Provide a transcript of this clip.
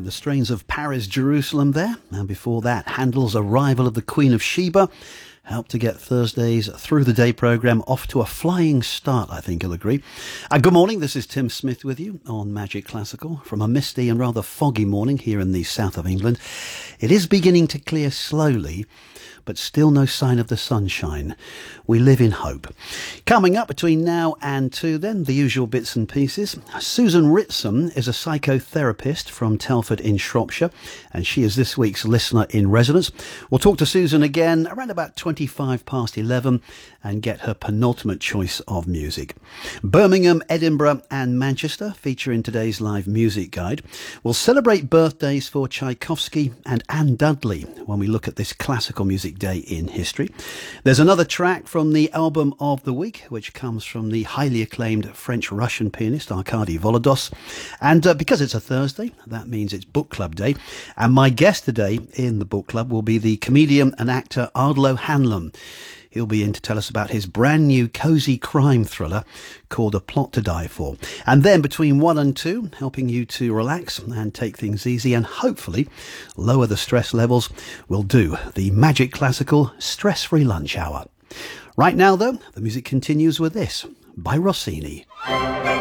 and the strains of Paris, Jerusalem there. And before that, Handel's Arrival of the Queen of Sheba helped to get Thursday's Through the Day programme off to a flying start, I think you'll agree. Good morning, this is Tim Smith with you on Magic Classical from a misty and rather foggy morning here in the south of England. It is beginning to clear slowly, but still no sign of the sunshine. We live in hope. Coming up between now and 2 then, the usual bits and pieces. Susan Ritson is a psychotherapist from Telford in Shropshire, and she is this week's listener in residence. We'll talk to Susan again around about 25 past 11 and get her penultimate choice of music. Birmingham, Edinburgh and Manchester feature in today's live music guide. We'll celebrate birthdays for Tchaikovsky and Anne Dudley when we look at this classical music day in history. There's another track from the album of the week, which comes from the highly acclaimed French-Russian pianist Arkady Volodos. And because it's a Thursday, that means it's book club day. And my guest today in the book club will be the comedian and actor Ardlo Hanlon. He'll be in to tell us about his brand new cosy crime thriller called A Plot to Die For. And then between 1 and 2, helping you to relax and take things easy and hopefully lower the stress levels, we'll do the Magic Classical Stress-Free Lunch Hour. Right now, though, the music continues with this by Rossini.